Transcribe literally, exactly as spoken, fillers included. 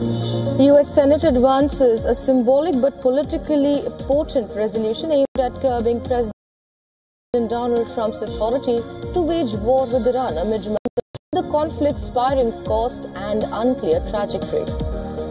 U S Senate advances a symbolic but politically potent resolution aimed at curbing President Donald Trump's authority to wage war with Iran amid the conflict's spiraling cost and unclear trajectory.